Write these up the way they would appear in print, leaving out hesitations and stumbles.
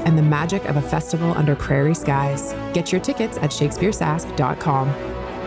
and the magic of a festival under prairie skies. Get your tickets at shakespearesask.com.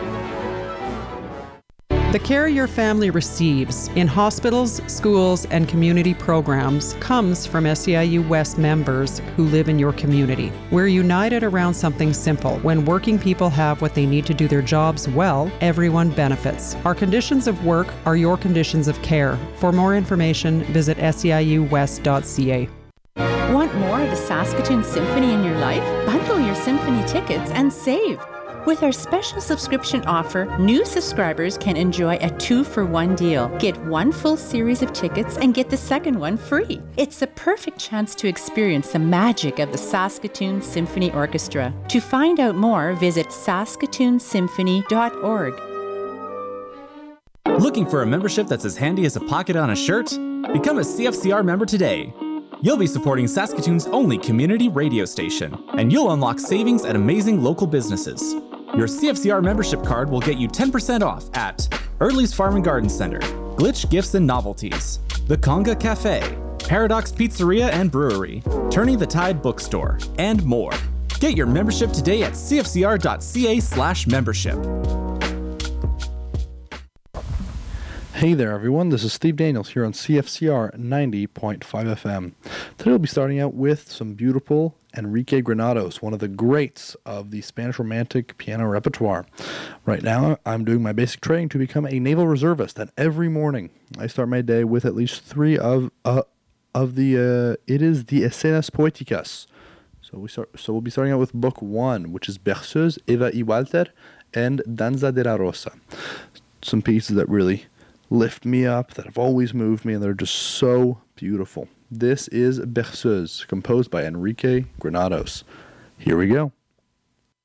The care your family receives in hospitals, schools, and community programs comes from SEIU West members who live in your community. We're united around something simple. When working people have what they need to do their jobs well, everyone benefits. Our conditions of work are your conditions of care. For more information, visit seiuwest.ca. Want more of the Saskatoon Symphony in your life? Bundle your symphony tickets and save. With our special subscription offer, new subscribers can enjoy a 2-for-1 deal. Get one full series of tickets and get the second one free. It's the perfect chance to experience the magic of the Saskatoon Symphony Orchestra. To find out more, visit saskatoonsymphony.org. Looking for a membership that's as handy as a pocket on a shirt? Become a CFCR member today. You'll be supporting Saskatoon's only community radio station, and you'll unlock savings at amazing local businesses. Your CFCR membership card will get you 10% off at Early's Farm and Garden Center, Glitch Gifts and Novelties, The Conga Cafe, Paradox Pizzeria and Brewery, Turning the Tide Bookstore, and more. Get your membership today at cfcr.ca/membership. Hey there everyone, this is Steve Daniels here on CFCR 90.5 FM. Today we'll be starting out with some beautiful Enrique Granados, one of the greats of the Spanish Romantic piano repertoire. Right now I'm doing my basic training to become a naval reservist, and every morning I start my day with at least 3 of the Escenas Poéticas. So we'll be starting out with book 1, which is Berceuse, Eva y Walter, and Danza de la Rosa. Some pieces that really lift me up, that have always moved me, and they're just so beautiful. This is Berceuse, composed by Enrique Granados. Here we go.